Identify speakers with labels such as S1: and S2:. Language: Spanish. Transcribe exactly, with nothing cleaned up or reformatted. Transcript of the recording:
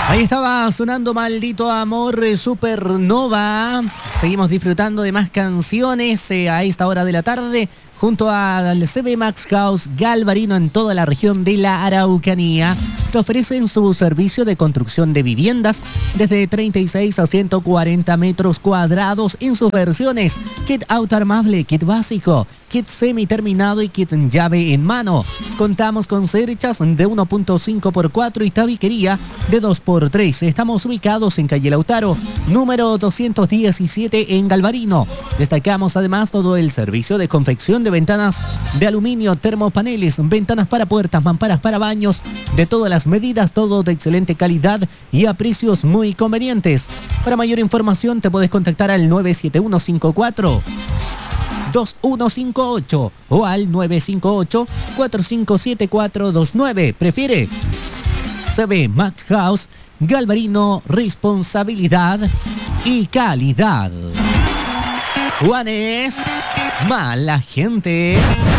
S1: Ahí estaba sonando Maldito Amor, eh, Supernova. Seguimos disfrutando de más canciones eh, a esta hora de la tarde junto al C B Max House Galvarino en toda la región de la Araucanía. Te ofrecen su servicio de construcción de viviendas desde treinta y seis a ciento cuarenta metros cuadrados en sus versiones kit autoarmable, kit básico, kit semi-terminado y kit en llave en mano. Contamos con cerchas de uno punto cinco por cuatro y tabiquería de dos por tres. Estamos ubicados en calle Lautaro, número doscientos diecisiete en Galvarino. Destacamos además todo el servicio de confección de ventanas de aluminio, termopaneles, ventanas para puertas, mamparas para baños, de todas las medidas, todo de excelente calidad y a precios muy convenientes. Para mayor información te puedes contactar al nueve siete uno cinco cuatro dos uno cinco ocho o al nueve cinco ocho cuatro cinco siete cuatro dos nueve. Prefiere C B Max House Galvarino, responsabilidad y calidad. Juanes, mala gente.